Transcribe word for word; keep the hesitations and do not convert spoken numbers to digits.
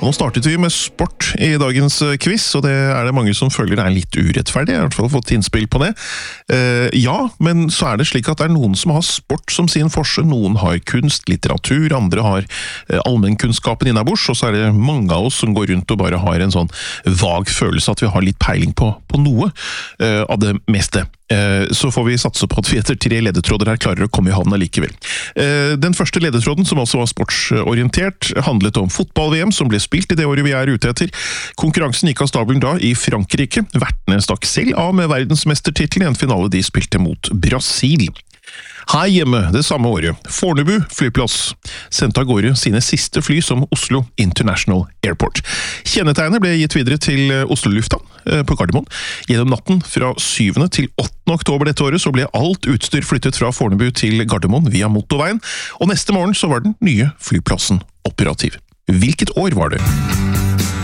Nå startet vi med sport i dagens quiz, og det er det mange som føler er litt urettferdig. Jeg har i hvert fall fått innspill på det. Eh, ja, men så er det slik at det er noen som har sport som sin forse, noen har kunst, litteratur, andre har eh, allmennkunnskapen innabords, og så er det mange av oss som går rundt og bare har en sånn vag følelse at vi har litt peiling på, på noe eh, av det meste. Så får vi satse på at vi etter tre ledetråder her klarer å komme i havn likevel. Den første ledetråden, som også var sportsorientert, handlet om fotball-V M, som ble spilt i det året vi er ute etter. Konkurransen gikk av stabelen da i Frankrike. Vertene stakk selv av med verdensmestertitlen i en finale de spilte mot Brasil. Her hjemme det samme året, Fornebu flyplass sendte av gårde sine siste fly som Oslo International Airport. Kjennetegnet ble gitt videre til Oslo-lufthavn på Gardermoen. Gjennom natten fra syvende til åttende oktober dette året så ble alt utstyr flyttet fra Fornebu til Gardermoen via motorveien, og neste morgen så var den nye flyplassen operativ. Hvilket år var det?